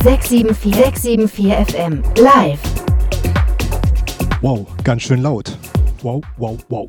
674 FM live. Wow, ganz schön laut. Wow, wow, wow.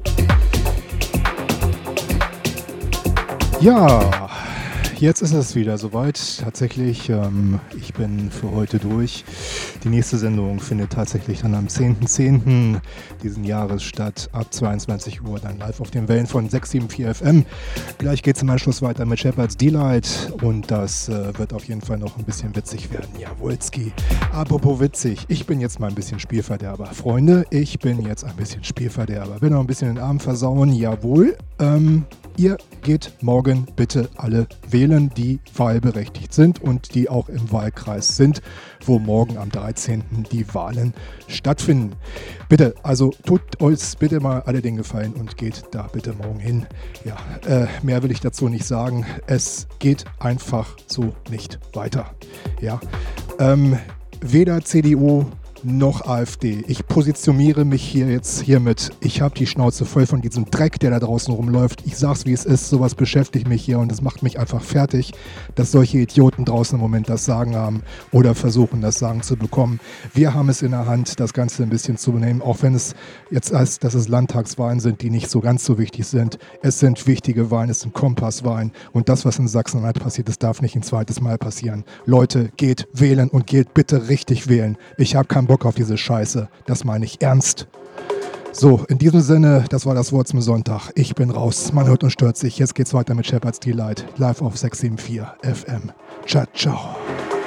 Ja, jetzt ist es wieder soweit. Tatsächlich, ich bin für heute durch. Die nächste Sendung findet tatsächlich dann am 10.10. diesen Jahres statt, ab 22 Uhr, dann live auf den Wellen von 674 FM. Gleich geht es im Anschluss weiter mit Shepherd's Delight und das wird auf jeden Fall noch ein bisschen witzig werden. Jawolski. Apropos witzig, ich bin jetzt mal ein bisschen Spielverderber. Freunde, ich bin jetzt ein bisschen Spielverderber. Will noch ein bisschen den Abend versauen, jawohl. Ihr geht morgen bitte alle wählen, die wahlberechtigt sind und die auch im Wahlkreis sind, wo morgen am 13. die Wahlen stattfinden. Bitte, also tut euch bitte mal alle den Gefallen und geht da bitte morgen hin. Ja, mehr will ich dazu nicht sagen. Es geht einfach so nicht weiter. Ja, weder CDU noch AfD. Ich positioniere mich hier jetzt hiermit. Ich habe die Schnauze voll von diesem Dreck, der da draußen rumläuft. Ich sag's, wie es ist. Sowas beschäftigt mich hier und es macht mich einfach fertig, dass solche Idioten draußen im Moment das Sagen haben oder versuchen, das Sagen zu bekommen. Wir haben es in der Hand, das Ganze ein bisschen zu nehmen, auch wenn es jetzt heißt, dass es Landtagswahlen sind, die nicht so ganz so wichtig sind. Es sind wichtige Wahlen, es sind Kompasswahlen und das, was in Sachsen-Anhalt passiert ist, darf nicht ein zweites Mal passieren. Leute, geht wählen und geht bitte richtig wählen. Ich habe keinen Bock auf diese Scheiße. Das meine ich ernst. So, in diesem Sinne, das war das Wort zum Sonntag. Ich bin raus. Man hört und stört sich. Jetzt geht's weiter mit Shepherd's Delight. Live auf 674 FM. Ciao, ciao.